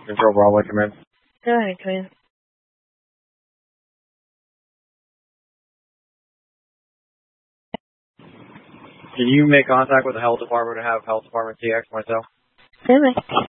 Control Bravo, come in. Go ahead, come in. Can you make contact with the health department to have health department TX myself? Certainly.